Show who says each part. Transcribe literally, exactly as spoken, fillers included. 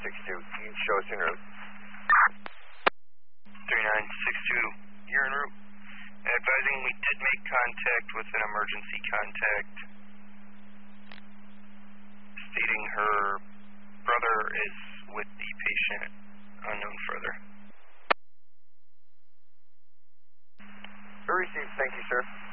Speaker 1: six two, can you show us en route?
Speaker 2: three nine six two, you're en route. Advising we did make contact with an emergency contact, stating her brother is with the patient, unknown further.
Speaker 1: Received, thank you, sir.